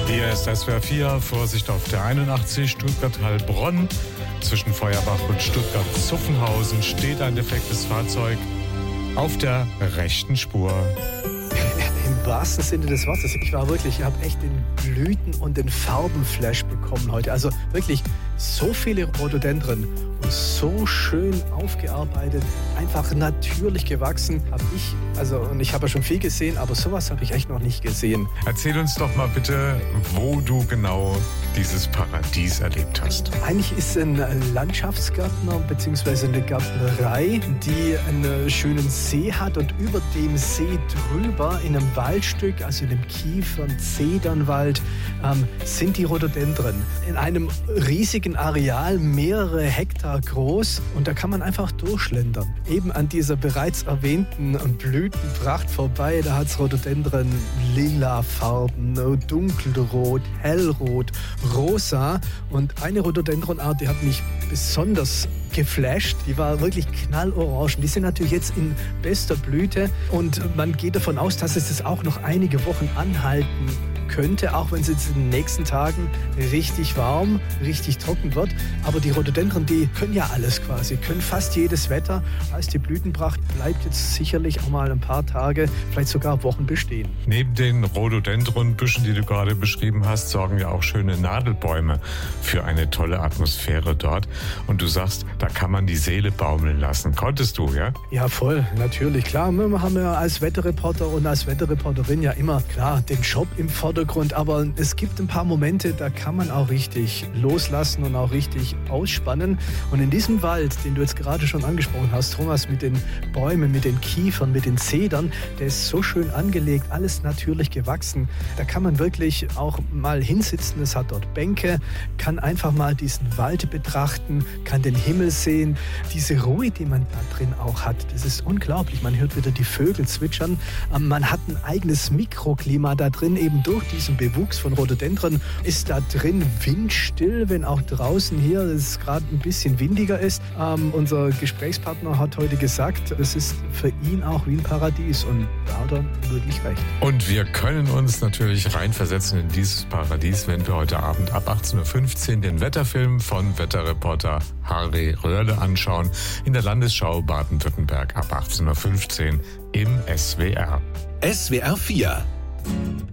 Hier ist SWR 4, Vorsicht auf der 81 Stuttgart-Heilbronn. Zwischen Feuerbach und Stuttgart-Zuffenhausen steht ein defektes Fahrzeug auf der rechten Spur. Im wahrsten Sinne des Wortes. Ich habe echt den Blüten- und den Farbenflash bekommen heute. Also wirklich so viele Rhododendren und so schön aufgearbeitet, einfach natürlich gewachsen. Und ich habe ja schon viel gesehen, aber sowas habe ich echt noch nicht gesehen. Erzähl uns doch mal bitte, wo du genau dieses Paradies erlebt hast. Eigentlich ist ein Landschaftsgärtner bzw. eine Gärtnerei, die einen schönen See hat und über dem See drüber in einem Waldstück, also in einem Kiefern-Zedernwald, sind die Rhododendren. In einem riesigen Areal, mehrere Hektar groß, und da kann man einfach durchschlendern. Eben an dieser bereits erwähnten Blütenpracht vorbei, da hat es Rhododendren lila Farben, dunkelrot, hellrot, rosa, und eine Rhododendronart, die hat mich besonders geflasht. Die war wirklich knallorange. Die sind natürlich jetzt in bester Blüte und man geht davon aus, dass es das auch noch einige Wochen anhalten könnte, auch wenn es jetzt in den nächsten Tagen richtig warm, richtig trocken wird. Aber die Rhododendren, die können ja alles quasi, können fast jedes Wetter. Heißt, die Blütenpracht bleibt jetzt sicherlich auch mal ein paar Tage, vielleicht sogar Wochen bestehen. Neben den Rhododendronbüschen, die du gerade beschrieben hast, sorgen ja auch schöne Nadelbäume für eine tolle Atmosphäre dort. Und du sagst, da kann man die Seele baumeln lassen. Konntest du, ja? Ja, voll, natürlich. Klar, wir haben ja als Wetterreporter und als Wetterreporterin ja immer, klar, den Job im Vordergrund, aber es gibt ein paar Momente, da kann man auch richtig loslassen und auch richtig ausspannen. Und in diesem Wald, den du jetzt gerade schon angesprochen hast, Thomas, mit den Bäumen, mit den Kiefern, mit den Zedern, der ist so schön angelegt, alles natürlich gewachsen. Da kann man wirklich auch mal hinsitzen, es hat dort Bänke, kann einfach mal diesen Wald betrachten, kann den Himmel sehen. Diese Ruhe, die man da drin auch hat, das ist unglaublich. Man hört wieder die Vögel zwitschern. Man hat ein eigenes Mikroklima da drin, eben durch diesen Bewuchs von Rhododendren. Ist da drin windstill, wenn auch draußen hier es gerade ein bisschen windiger ist. Unser Gesprächspartner hat heute gesagt, es ist für ihn auch wie ein Paradies, und da hat er wirklich recht. Und wir können uns natürlich reinversetzen in dieses Paradies, wenn wir heute Abend ab 18.15 Uhr den Wetterfilm von Wetterreporter Harry Röhrle anschauen in der Landesschau Baden-Württemberg ab 18.15 Uhr im SWR. SWR 4